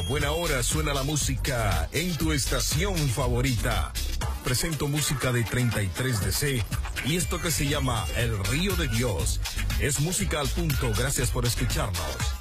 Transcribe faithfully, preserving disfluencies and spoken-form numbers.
buena hora suena la música en tu estación favorita. Presento música de treinta y tres D C y esto que se llama El Río de Dios. Es música al punto, gracias por escucharnos.